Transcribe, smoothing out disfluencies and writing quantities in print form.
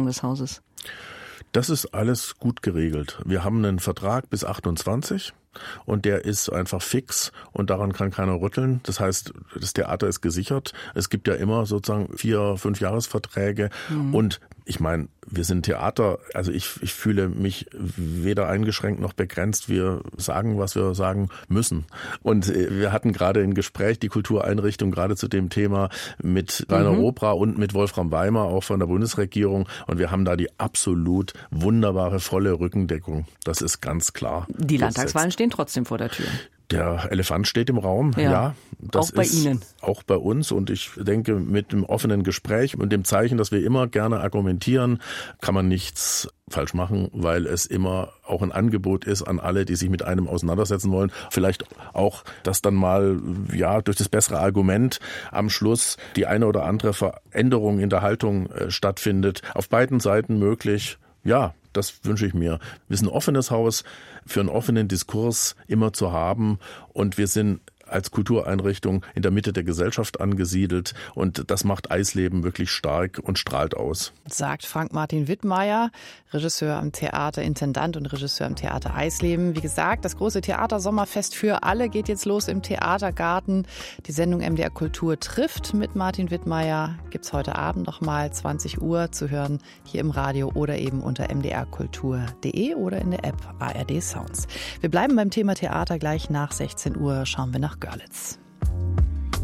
Nutzung des Hauses? Das ist alles gut geregelt. Wir haben einen Vertrag bis 28 und der ist einfach fix und daran kann keiner rütteln. Das heißt, das Theater ist gesichert. Es gibt ja immer sozusagen 4-5 Jahresverträge und ich meine, wir sind Theater, also ich fühle mich weder eingeschränkt noch begrenzt. Wir sagen, was wir sagen müssen. Und wir hatten gerade ein Gespräch, die Kultureinrichtung, gerade zu dem Thema mit Rainer Opra und mit Wolfram Weimer, auch von der Bundesregierung. Und wir haben da die absolut wunderbare, volle Rückendeckung. Das ist ganz klar. Die Landtagswahlen stehen trotzdem vor der Tür. Der Elefant steht im Raum, ja. Das auch bei ist Ihnen. Auch bei uns. Und ich denke, mit dem offenen Gespräch und dem Zeichen, dass wir immer gerne argumentieren, kann man nichts falsch machen, weil es immer auch ein Angebot ist an alle, die sich mit einem auseinandersetzen wollen. Vielleicht auch, dass dann mal, durch das bessere Argument am Schluss die eine oder andere Veränderung in der Haltung stattfindet. Auf beiden Seiten möglich. Ja, das wünsche ich mir. Wir sind ein offenes Haus für einen offenen Diskurs immer zu haben und wir sind als Kultureinrichtung in der Mitte der Gesellschaft angesiedelt und das macht Eisleben wirklich stark und strahlt aus. Sagt Frank-Martin Wittmeier, Regisseur am Theater, Intendant und Regisseur am Theater Eisleben. Wie gesagt, das große Theatersommerfest für alle geht jetzt los im Theatergarten. Die Sendung MDR Kultur trifft mit Martin Wittmeier gibt's heute Abend nochmal 20 Uhr zu hören hier im Radio oder eben unter mdrkultur.de oder in der App ARD Sounds. Wir bleiben beim Thema Theater. Gleich nach 16 Uhr schauen wir nach Görlitz.